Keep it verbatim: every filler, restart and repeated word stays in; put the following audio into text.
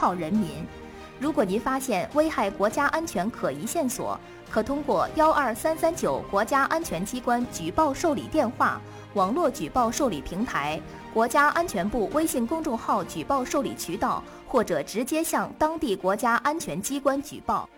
扰人民。如果您发现危害国家安全可疑线索，可通过幺二三三九国家安全机关举报受理电话、网络举报受理平台、国家安全部微信公众号举报受理渠道，或者直接向当地国家安全机关举报。